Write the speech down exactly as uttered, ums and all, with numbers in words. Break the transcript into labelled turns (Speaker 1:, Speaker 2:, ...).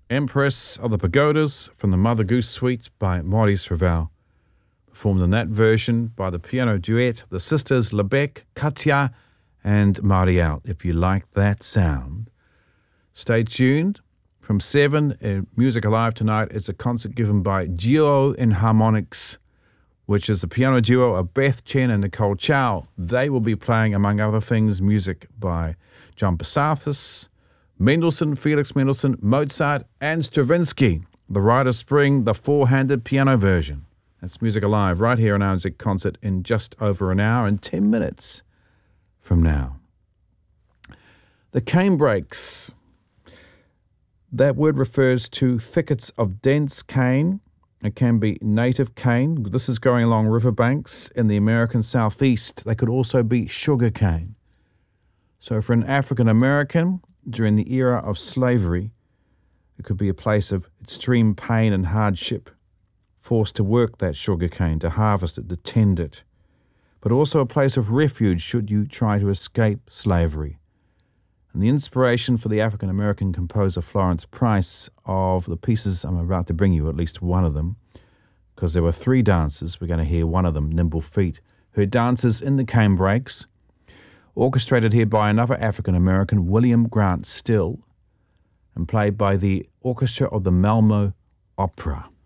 Speaker 1: Empress of the Pagodas from the Mother Goose Suite by Maurice Ravel. Performed in that version by the piano duet, the sisters Lebec, Katja, and Marielle. If you like that sound, stay tuned. From seven in Music Alive tonight, it's a concert given by Duo in Harmonics, which is the piano duo of Beth Chen and Nicole Chow. They will be playing, among other things, music by John Passathis, Mendelssohn, Felix Mendelssohn, Mozart, and Stravinsky. The Rite of Spring, the four-handed piano version. That's Music Alive right here on our music concert in just over an hour and ten minutes from now. The canebrakes. That word refers to thickets of dense cane. It can be native cane. This is growing along riverbanks in the American Southeast. They could also be sugar cane. So for an African American, during the era of slavery, it could be a place of extreme pain and hardship, forced to work that sugar cane, to harvest it, to tend it, but also a place of refuge should you try to escape slavery. And the inspiration for the African American composer Florence Price of the pieces I'm about to bring you, at least one of them, because there were three dancers, we're going to hear one of them, Nimble Feet, who dances in the canebrakes, orchestrated here by another African American, William Grant Still, and played by the orchestra of the Malmo Opera.